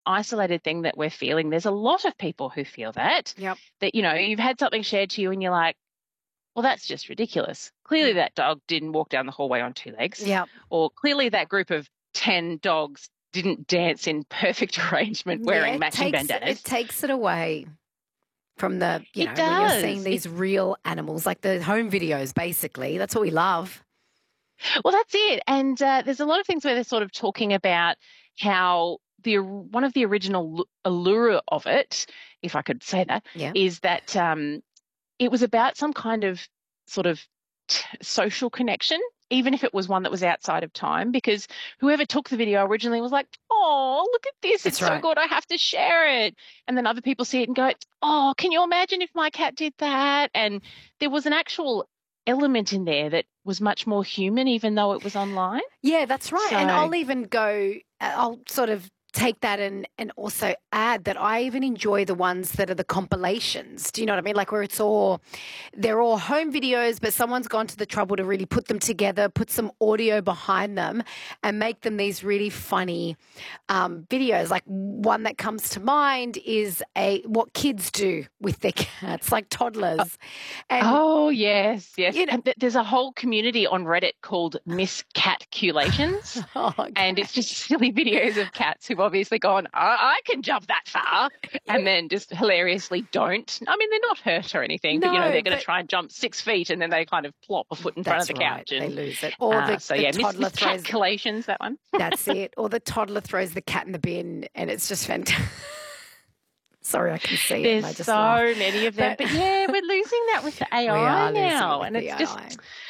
isolated thing that we're feeling. There's a lot of people who feel that, Yep. that, you've had something shared to you and you're like, well, that's just ridiculous. Clearly that dog didn't walk down the hallway on two legs. Yep. Or clearly that group of 10 dogs didn't dance in perfect arrangement wearing matching bandanas. It takes it away from the, It when you're does. seeing these real animals, like the home videos, basically. That's what we love. Well, that's it. And there's a lot of things where they're sort of talking about how one of the original allure of it, if I could say that, Yeah. is that it was about some kind of sort of social connection, even if it was one that was outside of time, because whoever took the video originally was like, oh, look at this. That's It's so good. I have to share it. And then other people see it and go, oh, can you imagine if my cat did that? And there was an actual element in there that was much more human, even though it was online. Yeah, that's right. So, and I'll even go, I'll sort of take that and also add that I even enjoy the ones that are the compilations. Do you know what I mean? Like where they're all home videos, but someone's gone to the trouble to really put them together, put some audio behind them and make them these really funny videos. Like one that comes to mind is what kids do with their cats, like toddlers. And, yes. And there's a whole community on Reddit called Miss Catculations. Okay. And it's just silly videos of cats who've obviously gone, I can jump that far, and then just hilariously don't. I mean, they're not hurt or anything, but they're going to try and jump 6 feet and then they kind of plop a foot in front of the couch. And they lose it. Or the toddler Miss throws Catculations, that one. That's it. Or the toddler throws the cat in the bin, and it's just fantastic. Sorry, I can see There's it. There's so many of them, but yeah, we're losing that with the AI now, and it's just.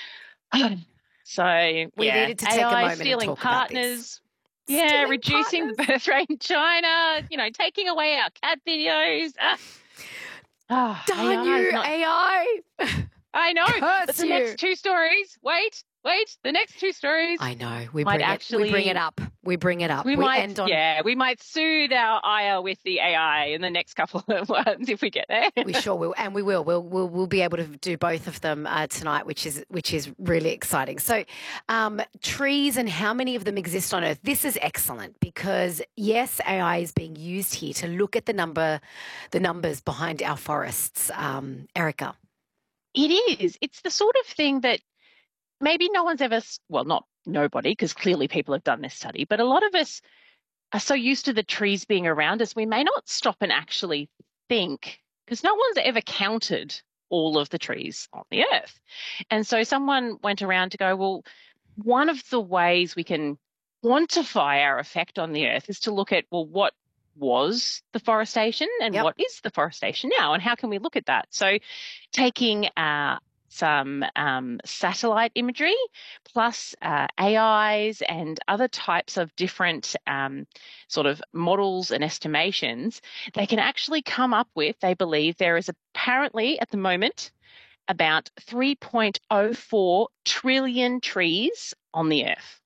So we needed to take a moment stealing and talk partners. Stealing reducing partners. the birth rate in China. Taking away our cat videos. Darn you, AI! I know. But the you. next two stories. Wait. The next two stories. I know. We bring it up. We might soothe our ire with the AI in the next couple of ones if we get there. We sure will, and we will. We'll be able to do both of them tonight, which is really exciting. So, trees and how many of them exist on Earth. This is excellent because yes, AI is being used here to look at the numbers behind our forests. Erica, it is. It's the sort of thing that maybe no one's ever, well, not nobody, because clearly people have done this study, but a lot of us are so used to the trees being around us, we may not stop and actually think, because no one's ever counted all of the trees on the earth. And so someone went around to go, well, one of the ways we can quantify our effect on the earth is to look at, well, what was the forestation and what is the forestation now, and how can we look at that? So taking some satellite imagery plus AIs and other types of different sort of models and estimations, they can actually come up with, they believe there is apparently at the moment about 3.04 trillion trees on the earth.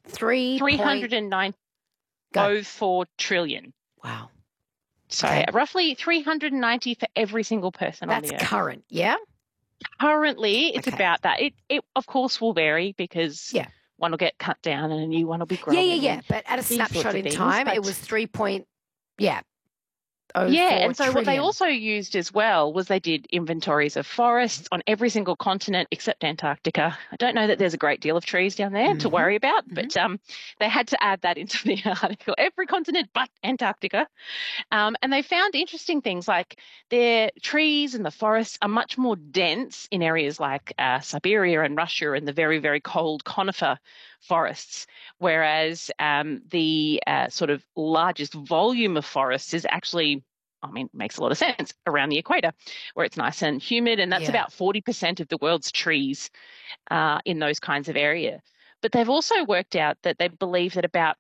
304 trillion. Wow. So roughly 390 for every single person on the earth. That's current, yeah? Currently, it's about that. It of course will vary because one will get cut down and a new one will be growing. Yeah. But at a snapshot in time, it was 3 point, and so trillion. what they also used as well was they did inventories of forests on every single continent except Antarctica. I don't know that there's a great deal of trees down there to worry about, but they had to add that into the article. Every continent but Antarctica. And they found interesting things like their trees and the forests are much more dense in areas like Siberia and Russia and the very, very cold conifer forests, whereas the sort of largest volume of forests is actually, makes a lot of sense, around the equator, where it's nice and humid, and that's about 40% of the world's trees in those kinds of area. But they've also worked out that they believe that about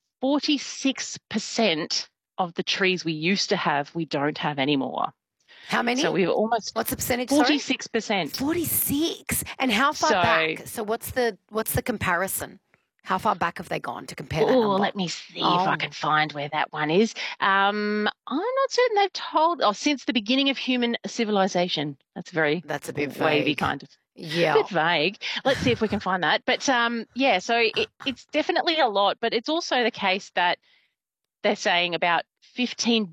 46% of the trees we used to have, we don't have anymore. How many? So we've almost... What's the percentage? 46%. 46. And how far back? So what's the comparison? How far back have they gone to compare that number? Let me see if I can find where that one is. I'm not certain they've told. Since the beginning of human civilization. That's a bit vague. Wavy kind of. Yeah. A bit vague. Let's see if we can find that. But so it's definitely a lot, but it's also the case that they're saying about 15